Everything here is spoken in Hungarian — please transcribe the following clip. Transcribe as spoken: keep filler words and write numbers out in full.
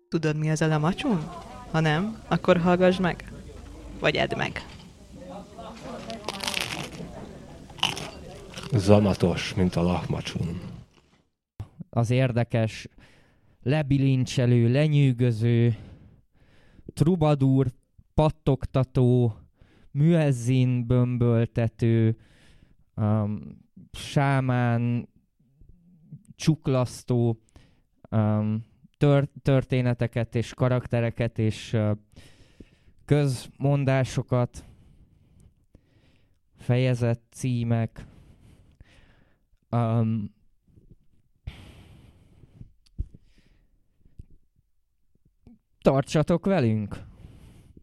Tudod, mi az a lamacsun? Ha nem, akkor hallgass meg. Vagy edd meg. Zamatos, mint a lahmacun. Az érdekes, lebilincselő, lenyűgöző, trubadúr, pattogtató, müezzin bömböltető, um, sámán, csuklasztó um, tör- történeteket és karaktereket és uh, közmondásokat, fejezet címek, um, tartsatok velünk!